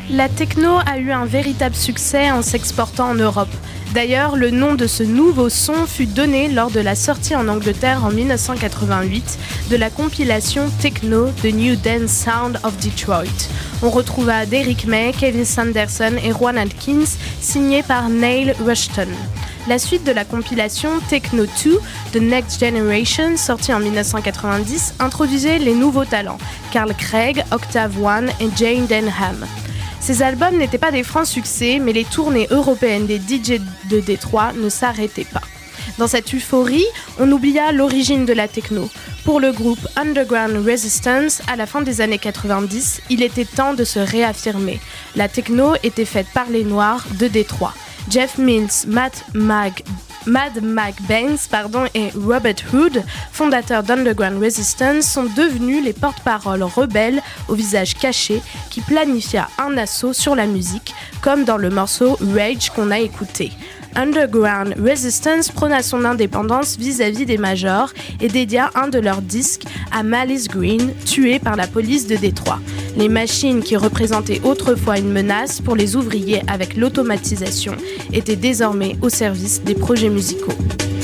La techno a eu un véritable succès en s'exportant en Europe. D'ailleurs, le nom de ce nouveau son fut donné lors de la sortie en Angleterre en 1988 de la compilation Techno The New Dance Sound of Detroit. On retrouva Derrick May, Kevin Sanderson et Juan Atkins, signés par Neil Rushton. La suite de la compilation Techno 2 The Next Generation, sortie en 1990, introduisait les nouveaux talents, Carl Craig, Octave One et Jane Denham. Ces albums n'étaient pas des francs succès, mais les tournées européennes des DJ de Détroit ne s'arrêtaient pas. Dans cette euphorie, on oublia l'origine de la techno. Pour le groupe Underground Resistance, à la fin des années 90, il était temps de se réaffirmer. La techno était faite par les Noirs de Détroit. Jeff Mills, Mad Mac Banks et Robert Hood, fondateurs d'Underground Resistance, sont devenus les porte-paroles rebelles au visage caché qui planifia un assaut sur la musique, comme dans le morceau Rage qu'on a écouté. Underground Resistance prôna son indépendance vis-à-vis des majors et dédia un de leurs disques à Malice Green, tué par la police de Détroit. Les machines qui représentaient autrefois une menace pour les ouvriers avec l'automatisation étaient désormais au service des projets musicaux.